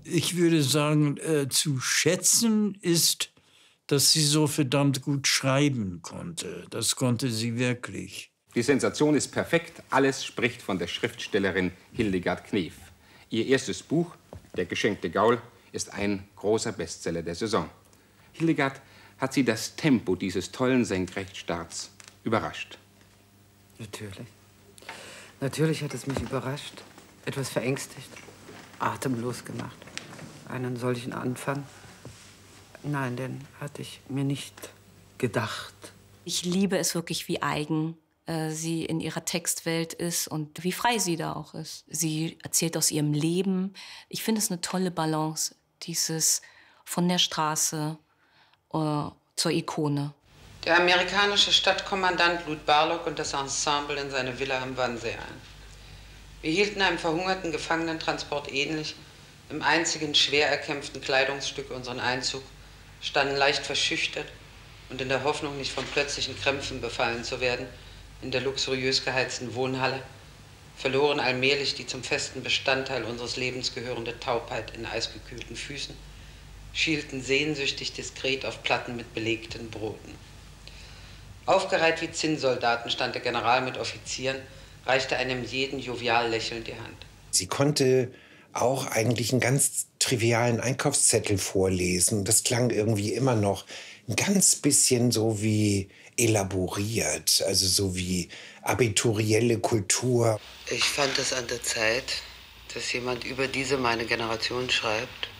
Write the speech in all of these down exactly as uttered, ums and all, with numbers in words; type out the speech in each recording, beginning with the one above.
Ich würde sagen, äh, zu schätzen ist, dass sie so verdammt gut schreiben konnte. Das konnte sie wirklich. Die Sensation ist perfekt. Alles spricht von der Schriftstellerin Hildegard Knef. Ihr erstes Buch, Der geschenkte Gaul, ist ein großer Bestseller der Saison. Hildegard, hat Sie das Tempo dieses tollen Senkrechtstarts überrascht? Natürlich. Natürlich hat es mich überrascht, etwas verängstigt, atemlos gemacht. Einen solchen Anfang, nein, den hatte ich mir nicht gedacht. Ich liebe es wirklich, wie eigen äh, sie in ihrer Textwelt ist und wie frei sie da auch ist. Sie erzählt aus ihrem Leben. Ich finde es eine tolle Balance, dieses von der Straße äh, zur Ikone. Der amerikanische Stadtkommandant lud Barlock und das Ensemble in seine Villa am Wannsee ein. Wir hielten einem verhungerten Gefangenentransport ähnlich, im einzigen schwer erkämpften Kleidungsstück unseren Einzug, standen leicht verschüchtert und in der Hoffnung, nicht von plötzlichen Krämpfen befallen zu werden, in der luxuriös geheizten Wohnhalle, verloren allmählich die zum festen Bestandteil unseres Lebens gehörende Taubheit in eisgekühlten Füßen, schielten sehnsüchtig diskret auf Platten mit belegten Broten. Aufgereiht wie Zinnsoldaten stand der General mit Offizieren, reichte einem jeden jovial lächelnd die Hand. Sie konnte auch eigentlich einen ganz trivialen Einkaufszettel vorlesen. Das klang irgendwie immer noch ein ganz bisschen so wie elaboriert, also so wie abiturielle Kultur. Ich fand es an der Zeit, dass jemand über diese meine Generation schreibt,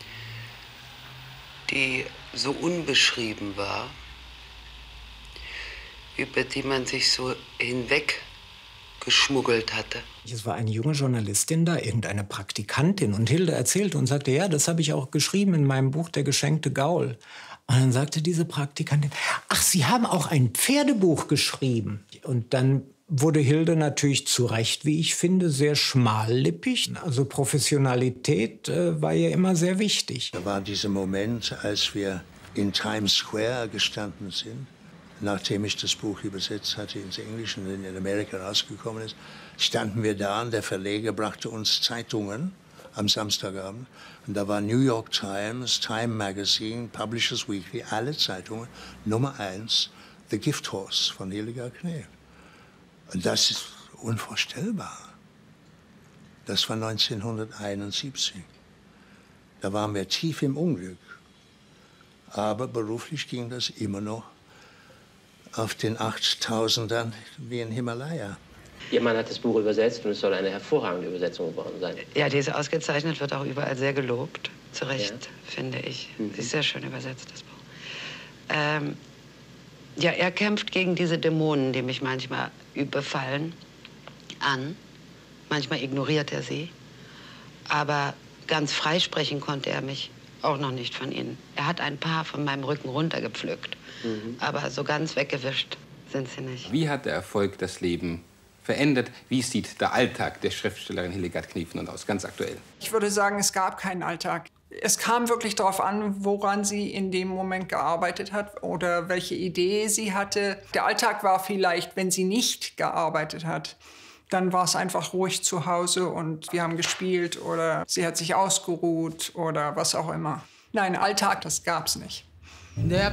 die so unbeschrieben war, über die man sich so hinweg geschmuggelt hatte. Es war eine junge Journalistin da, irgendeine Praktikantin. Und Hilde erzählte und sagte, ja, das habe ich auch geschrieben in meinem Buch Der geschenkte Gaul. Und dann sagte diese Praktikantin, ach, Sie haben auch ein Pferdebuch geschrieben. Und dann wurde Hilde natürlich zu Recht, wie ich finde, sehr schmallippig. Also Professionalität äh, war ihr immer sehr wichtig. Da war dieser Moment, als wir in Times Square gestanden sind, nachdem ich das Buch übersetzt hatte ins Englische und in Amerika rausgekommen ist, standen wir da und der Verleger brachte uns Zeitungen am Samstagabend. Und da war New York Times, Time Magazine, Publishers Weekly, alle Zeitungen. Nummer eins, The Gift Horse von Hildegard Knef. Und das ist unvorstellbar. Das war neunzehnhunderteinundsiebzig. Da waren wir tief im Unglück. Aber beruflich ging das immer noch auf den achttausendern wie in Himalaya. Ihr Mann hat das Buch übersetzt und es soll eine hervorragende Übersetzung geworden sein. Ja, die ist ausgezeichnet, wird auch überall sehr gelobt. Zu Recht, ja. Finde ich. Mhm. Ist sehr schön übersetzt, das Buch. Ähm, ja, er kämpft gegen diese Dämonen, die mich manchmal überfallen, an. Manchmal ignoriert er sie. Aber ganz freisprechen konnte er mich auch noch nicht von ihnen. Er hat ein paar von meinem Rücken runtergepflückt. Mhm. Aber so ganz weggewischt sind sie nicht. Wie hat der Erfolg das Leben verändert? Wie sieht der Alltag der Schriftstellerin Hildegard Knef nun aus, ganz aktuell? Ich würde sagen, es gab keinen Alltag. Es kam wirklich darauf an, woran sie in dem Moment gearbeitet hat oder welche Idee sie hatte. Der Alltag war vielleicht, wenn sie nicht gearbeitet hat, dann war es einfach ruhig zu Hause und wir haben gespielt oder sie hat sich ausgeruht oder was auch immer. Nein, Alltag, das gab's nicht. Der